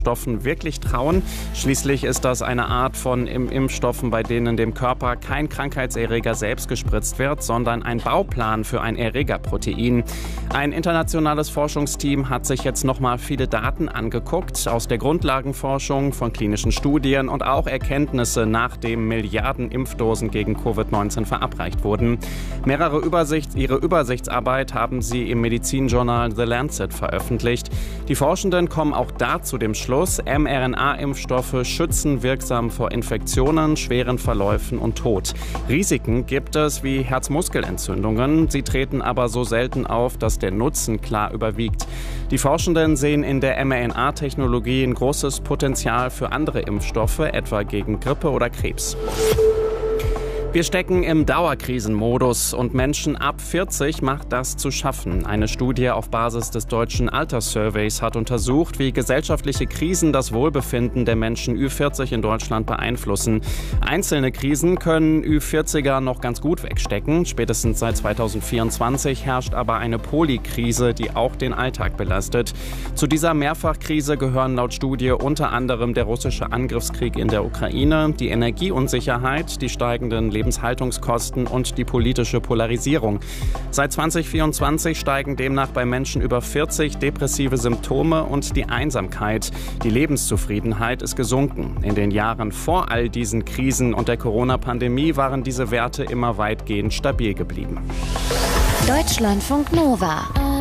Stoffen wirklich trauen. Schließlich ist das eine Art von Impfstoffen, bei denen dem Körper kein Krankheitserreger selbst gespritzt wird, sondern ein Bauplan für ein Erregerprotein. Ein internationales Forschungsteam hat sich jetzt nochmal viele Daten angeguckt aus der Grundlagenforschung, von klinischen Studien und auch Erkenntnisse, nachdem Milliarden Impfdosen gegen Covid-19 verabreicht wurden. Ihre Übersichtsarbeit haben sie im Medizinjournal The Lancet veröffentlicht. Die Forschenden kommen auch da zu dem Schluss, mRNA-Impfstoffe schützen wirksam vor Infektionen, schweren Verläufen und Tod. Risiken gibt es wie Herzmuskelentzündungen. Sie treten aber so selten auf, dass der Nutzen klar überwiegt. Die Forschenden sehen in der mRNA-Technologie ein großes Potenzial für andere Impfstoffe, etwa gegen Grippe oder Krebs. Wir stecken im Dauerkrisenmodus und Menschen ab 40 macht das zu schaffen. Eine Studie auf Basis des deutschen Alterssurveys hat untersucht, wie gesellschaftliche Krisen das Wohlbefinden der Menschen Ü40 in Deutschland beeinflussen. Einzelne Krisen können Ü40er noch ganz gut wegstecken. Spätestens seit 2024 herrscht aber eine Polykrise, die auch den Alltag belastet. Zu dieser Mehrfachkrise gehören laut Studie unter anderem der russische Angriffskrieg in der Ukraine, die Energieunsicherheit, die steigenden Lebenshaltungskosten und die politische Polarisierung. Seit 2024 steigen demnach bei Menschen über 40 depressive Symptome und die Einsamkeit. Die Lebenszufriedenheit ist gesunken. In den Jahren vor all diesen Krisen und der Corona-Pandemie waren diese Werte immer weitgehend stabil geblieben. Deutschlandfunk Nova